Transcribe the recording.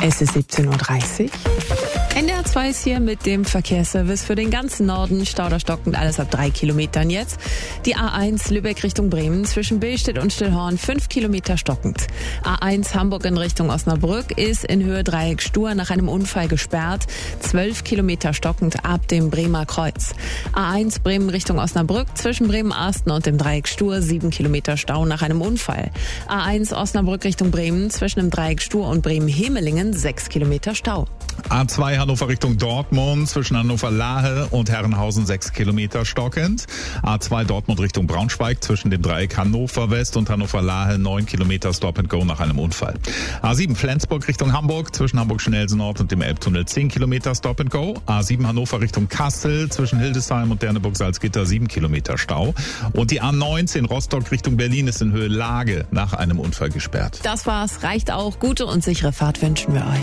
Es ist 17.30 Uhr. NDR 2 ist hier mit dem Verkehrsservice für den ganzen Norden. Stauder stockend, alles ab 3 Kilometern jetzt. Die A1 Lübeck Richtung Bremen zwischen Billstedt und Stillhorn 5 Kilometer stockend. A1 Hamburg in Richtung Osnabrück ist in Höhe Dreieck Stur nach einem Unfall gesperrt. 12 Kilometer stockend ab dem Bremer Kreuz. A1 Bremen Richtung Osnabrück zwischen Bremen-Arsten und dem Dreieck Stur 7 Kilometer Stau nach einem Unfall. A1 Osnabrück Richtung Bremen zwischen dem Dreieck Stur und Bremen-Hemelingen 6 Kilometer Stau. A2 Hannover Richtung Dortmund zwischen Hannover-Lahe und Herrenhausen 6 Kilometer stockend. A2 Dortmund Richtung Braunschweig zwischen dem Dreieck Hannover West und Hannover-Lahe 9 Kilometer Stop and Go nach einem Unfall. A7 Flensburg Richtung Hamburg zwischen Hamburg-Schnellsen Nord und dem Elbtunnel 10 Kilometer Stop and Go. A7 Hannover Richtung Kassel zwischen Hildesheim und Derneburg-Salzgitter 7 Kilometer Stau. Und die A19 Rostock Richtung Berlin ist in Höhe Lage nach einem Unfall gesperrt. Das war's, reicht auch. Gute und sichere Fahrt wünschen wir euch.